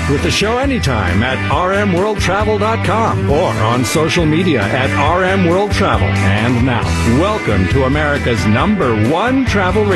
with the show anytime at rmworldtravel.com or on social media at rmworldtravel. And now, welcome to America's #1 travel